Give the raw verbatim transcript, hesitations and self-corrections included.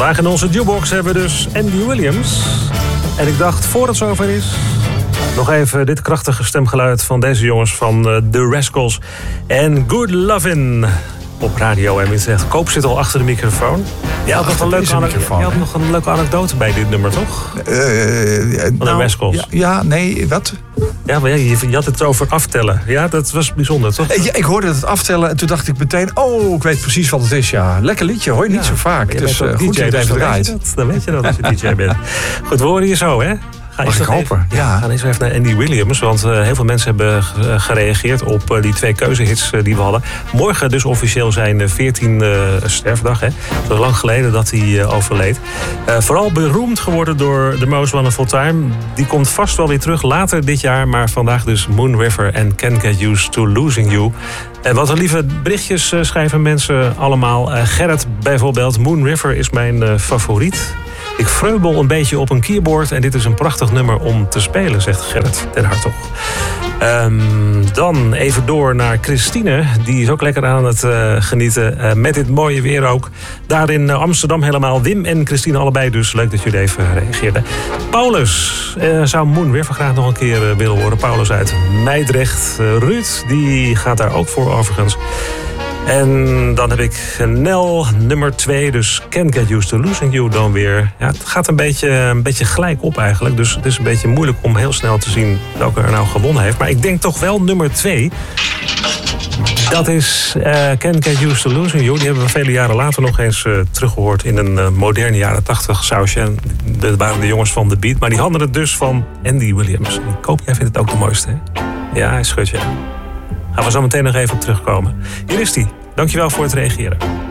Vandaag in onze jukebox hebben we dus Andy Williams. En ik dacht, voor het zover is, nog even dit krachtige stemgeluid van deze jongens van uh, The Rascals. En Good Lovin' op Radio M. Zegt, Koop zit al achter de microfoon. Je had, nog een, leuke ane- je had nog een leuke anekdote bij dit nummer, toch? Uh, uh, van nou, de Rascals. Ja, ja, nee, wat? Ja, maar ja, je, je had het over aftellen. Ja, dat was bijzonder, toch? Ja, ik hoorde het aftellen en toen dacht ik meteen... oh, ik weet precies wat het is, ja. Lekker liedje, hoor je niet ja, zo vaak. Dus uh, goed dat je het even draait. Dan weet je dat als je D J bent. Goed, we horen je zo, hè? Ga Mag ik hopen, even, ja. We gaan eens even naar Andy Williams. Want uh, heel veel mensen hebben gereageerd op uh, die twee keuzehits uh, die we hadden. Morgen dus officieel zijn veertiende uh, sterfdag. Hè? Zo lang geleden dat hij uh, overleed. Uh, vooral beroemd geworden door The Most Wonderful Time. Die komt vast wel weer terug later dit jaar. Maar vandaag dus Moon River en Can't Get Used to Losing You. En wat een lieve berichtjes uh, schrijven mensen allemaal. Uh, Gerrit bijvoorbeeld. Moon River is mijn uh, favoriet. Ik vreubel een beetje op een keyboard en dit is een prachtig nummer om te spelen, zegt Gerrit ten Hartog. Um, dan even door naar Christine. Die is ook lekker aan het uh, genieten. Uh, met dit mooie weer ook. Daar in Amsterdam helemaal. Wim en Christine allebei dus. Leuk dat jullie even reageerden. Paulus uh, zou Moon River graag nog een keer uh, willen horen. Paulus uit Meidrecht. Uh, Ruud, die gaat daar ook voor overigens. En dan heb ik Nel nummer twee, dus Can't Get Used to Losing You dan weer. Ja, het gaat een beetje, een beetje gelijk op eigenlijk. Dus het is een beetje moeilijk om heel snel te zien welke er nou gewonnen heeft. Maar ik denk toch wel nummer twee. Dat is uh, Can't Get Used to Losing You. Die hebben we vele jaren later nog eens uh, teruggehoord in een uh, moderne jaren tachtig sausje. En dat waren de jongens van The Beat. Maar die hadden het dus van Andy Williams. Ik hoop, jij vindt het ook de mooiste, hè? Ja, hij schudt je. Gaan we zo meteen nog even op terugkomen. Hier is hij. Dankjewel voor het reageren.